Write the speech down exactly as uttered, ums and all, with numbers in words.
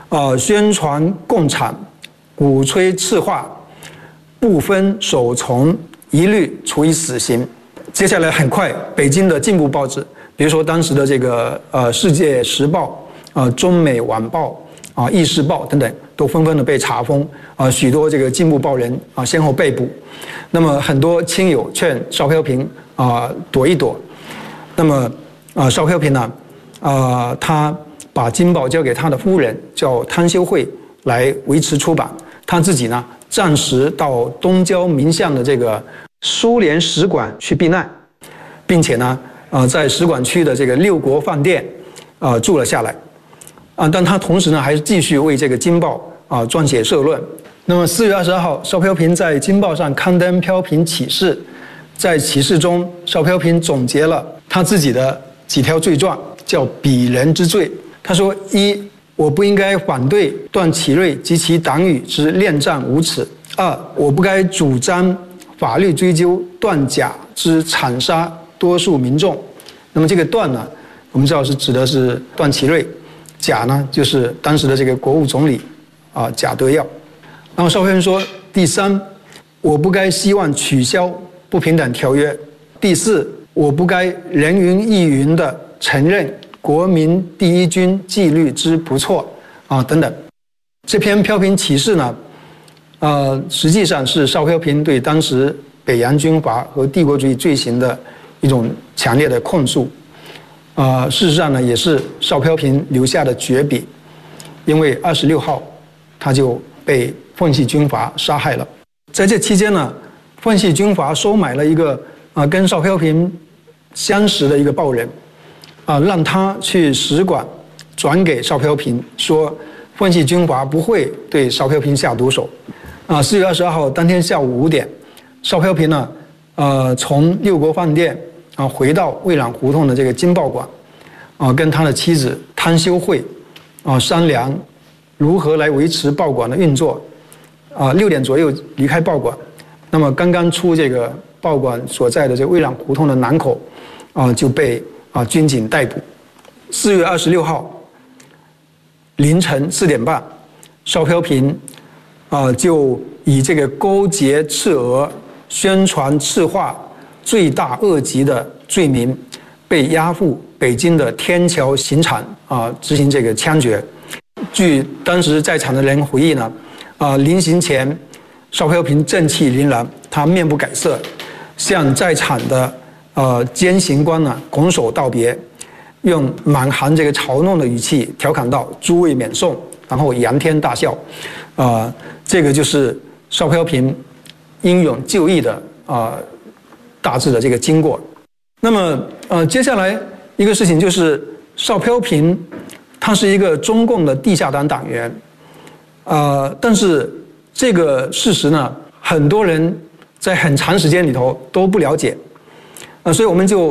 呃，宣传共产，鼓吹赤化，不分首从，一律处以死刑。接下来很快，北京的进步报纸，比如说当时的这个呃《世界时报》、呃《中美晚报》啊、《议事报》等等，都纷纷的被查封啊、呃，许多这个进步报人啊、呃、先后被捕。那么很多亲友劝邵飘萍啊、呃、躲一躲。那么啊、呃，邵飘萍呢，啊、呃，他把《京报》交给他的夫人叫汤修慧来维持出版，他自己呢暂时到东郊民巷的这个苏联使馆去避难，并且呢，呃，在使馆区的这个六国饭店，呃，住了下来，啊，但他同时呢，还是继续为这个《京报》啊撰写社论。那么四月二十二号，邵飘萍在《京报》上刊登飘萍启事，在启事中，邵飘萍总结了他自己的几条罪状，叫鄙人之罪。他说：一，我不应该反对段祺瑞及其党羽之恋战无耻；二，我不该主张法律追究段甲之惨杀多数民众。那么这个段呢，我们知道是指的是段祺瑞，甲呢就是当时的这个国务总理啊贾德耀。然后邵飘萍说，第三，我不该希望取消不平等条约；第四，我不该人云亦云的承认国民第一军纪律之不错啊等等。这篇飘萍启事呢，呃，实际上是邵飘萍对当时北洋军阀和帝国主义罪行的一种强烈的控诉，呃，事实上呢，也是邵飘萍留下的绝笔，因为二十六号他就被奉系军阀杀害了。在这期间呢，奉系军阀收买了一个啊、呃、跟邵飘萍相识的一个报人，啊、呃，让他去使馆转给邵飘萍，说奉系军阀不会对邵飘萍下毒手。啊，四月二十二号当天下午五点，邵飘萍呢，呃，从六国饭店啊回到蔚朗胡同的这个京报馆，啊，跟他的妻子汤修慧啊商量如何来维持报馆的运作。啊，六点左右离开报馆，那么刚刚出这个报馆所在的这个蔚朗胡同的南口，啊，就被啊军警逮捕。四月二十六号凌晨四点半，邵飘萍啊就以这个勾结赤俄、宣传赤化、罪大恶极的罪名，被押赴北京的天桥刑场啊执行这个枪决。据当时在场的人回忆呢。啊、呃，临行前，邵飘萍正气凛然，他面不改色，向在场的呃监刑官呢拱手道别，用满含这个嘲弄的语气调侃道：“诸位免送。”然后仰天大笑。啊、呃，这个就是邵飘萍英勇就义的啊、呃、大致的这个经过。那么呃，接下来一个事情就是邵飘萍，他是一个中共的地下党党员。呃，但是这个事实呢，很多人在很长时间里头都不了解，呃，所以我们就